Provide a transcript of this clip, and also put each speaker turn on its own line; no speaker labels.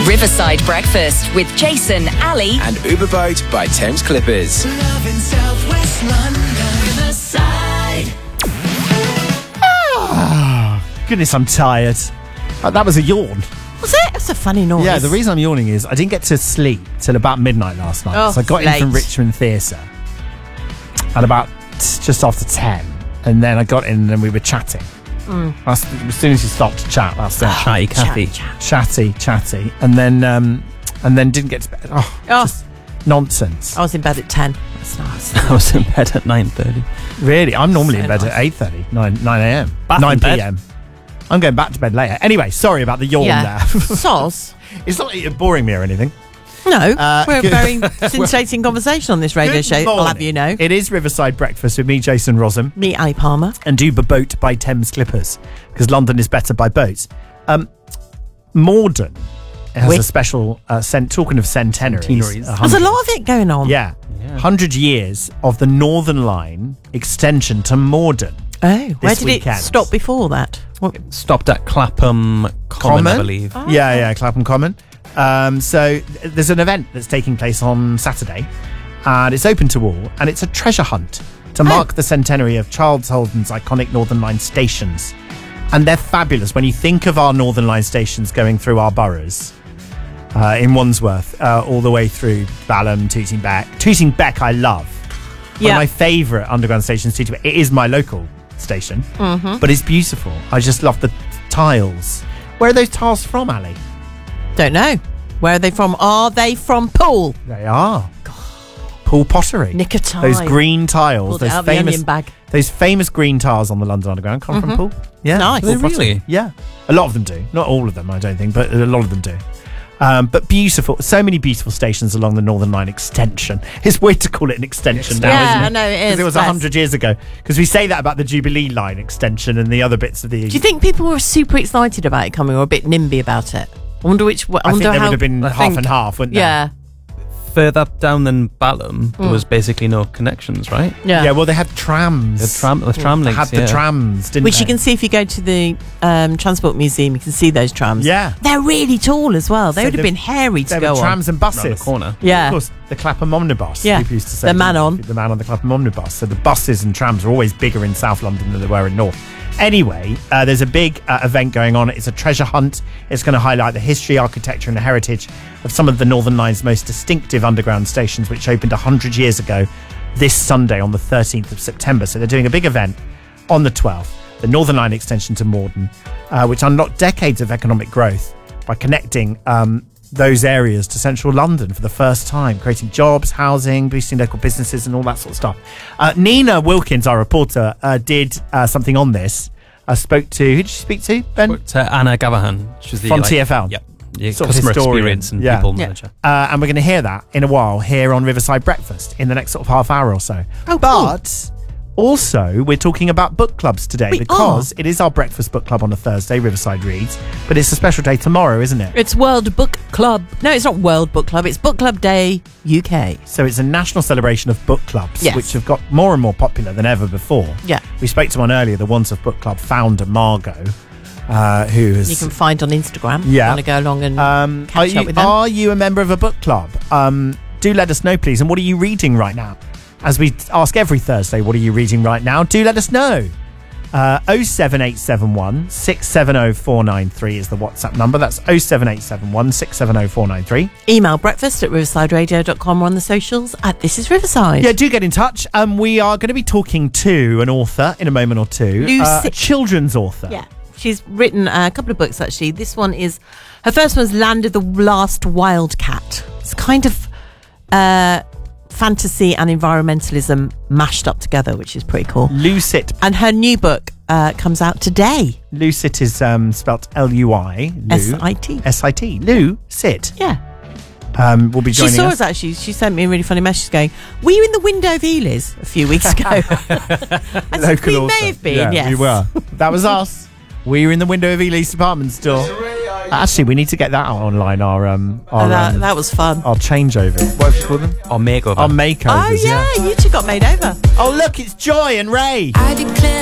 Riverside Breakfast with Jason, Ali
and Uberboat by Thames Clippers.
Love in Southwest London, Riverside.
Goodness, I'm tired. That was a yawn.
Was it? That's a funny noise.
Yeah, the reason I'm yawning is I didn't get to sleep till about midnight last night.
Oh,
so I got in from
late.
Richmond Theatre at about just after 10. And then I got in and we were chatting. As soon as you stopped to chat, that's it.
Chatty Cathy.
Chatty. And then didn't get to bed. Just nonsense.
I was in bed at 10. That's nice.
I was in bed at 9:30.
Really? I'm normally
So
in bed
nice.
at 8:30, 9 a.m.
Back
9
in bed?
p.m. I'm going back to bed later. Anyway, sorry about the yawn
Yeah.
there.
Soz.
It's not that you're boring me or anything.
No, we're a
good-
very scintillating conversation on this radio
Good
show. I'll have
morning.
you know.
It is Riverside Breakfast with me, Jason Rossum,
Me, Ali Palmer.
and Uberboat by Thames Clippers, because London is better by boat. Morden has
Oui.
a special, talking of centenaries.
Centenaries.
There's a lot of it going on.
Yeah. 100 years of the Northern Line extension to Morden.
Oh, where did
weekend.
it stop before that?
Stopped at Clapham Common, I believe.
Oh.
Yeah, Clapham Common. So there's an event that's taking place on Saturday, and it's open to all, and it's a treasure hunt to mark the centenary of Charles Holden's iconic Northern Line stations. And they're fabulous. When you think of our Northern Line stations going through our boroughs, in Wandsworth, all the way through Balham, Tooting Bec. Tooting Bec I love. One of my favourite underground stations, Tooting Bec. It is my local station, but it's beautiful. I just love the tiles. Where are those tiles from, Ali?
Don't know. Where are they from? Are they from Poole?
They are. Poole Pottery.
Nick of time.
Those green tiles.
Pulled it
Those
out of the
famous
onion bag.
Those famous green tiles on the London Underground come from Poole. Yeah.
Nice.
Poole
Do they
Pottery.
really?
Yeah. A lot of them do. Not all of them, I don't think, but a lot of them do. But beautiful. So many beautiful stations along the Northern Line extension. It's weird to call it an extension now,
Yeah,
isn't it?
I know, it is.
Because it was
Bless.
100 years ago. Because we say that about the Jubilee Line extension and the other bits of the...
Do you think people were super excited about it coming or a bit NIMBY about it? I wonder which. I
I think
wonder
there
how.
would have been
I
half
think-
and half, wouldn't there?
Yeah.
Further down than Balham, there was basically no connections, right?
Yeah.
Yeah, well, they had trams.
The tram
They
links,
had the trams, didn't
Which
they?
you can see if you go to the Transport Museum. You can see those trams.
Yeah.
They're really tall as well. They
So
would have
the-
been hairy to
There
go
were
on.
trams and buses.
Round the corner.
Yeah.
Of course, the Clapham Omnibus.
Yeah.
People used to say
The man on.
The man on the Clapham Omnibus. So the buses and trams are always bigger in South London than they were in North. Anyway, there's a big event going on. It's a treasure hunt. It's going to highlight the history, architecture and the heritage of some of the Northern Line's most distinctive underground stations, which opened 100 years ago this Sunday on the 13th of September. So they're doing a big event on the 12th, the Northern Line extension to Morden, which unlocked decades of economic growth by connecting those areas to central London for the first time, creating jobs, housing, boosting local businesses and all that sort of stuff. Nina Wilkins, our reporter, did something on this. Spoke to, who did you speak to, Ben?
But Anna Gavahan, she's the
From TfL.
Yep. The
Sort of
customer
historian.
experience and
Yeah.
people
Yeah.
manager.
And we're going to hear that in a while here on Riverside Breakfast in the next sort of half hour or so.
Oh, cool.
But also, we're talking about book clubs today
We
because it is our breakfast book club on a Thursday, Riverside Reads, but it's a special day tomorrow, isn't it?
It's World Book Club. No, it's not World Book Club. It's Book Club Day UK.
So it's a national celebration of book clubs,
Yes.
which have got more and more popular than ever before.
Yeah.
We spoke to one earlier, the Wandsworth Book Club founder, Margot, who has...
You can find on Instagram.
Yeah.
Want to go along and catch up with them?
Are you a member of a book club? Do let us know, please. And what are you reading right now? As we ask every Thursday, what are you reading right now? Do let us know. 07871 670 493 is the WhatsApp number. That's 07871 670 493.
Email breakfast@riversideradio.com or on the socials at This Is Riverside.
Yeah, do get in touch. We are going to be talking to an author in a moment or two.
Lucy.
A children's author.
Yeah. She's written a couple of books, actually. This one is... Her first one's Land of the Last Wildcat. It's kind of fantasy and environmentalism mashed up together, which is pretty cool.
Lucid.
And her new book comes out today.
Lucid is spelt L-U-I.
S-I-T.
S-I-T. Lou Sit.
Yeah.
Will be
She
joining
saw
us.
us, actually. She sent me a really funny message going, were you in the window of Ely's a few weeks ago? I said,
Local
we
author.
may have been,
Yeah,
yes.
we were. That was us. We were in the window of Ely's department store. Actually, we need to get that out online. Our
that was fun.
our changeover. What have you called them?
Or makeover.
Our makeovers.
Oh, yeah, you two got made over.
Oh, look, it's Joy and Ray.
I declare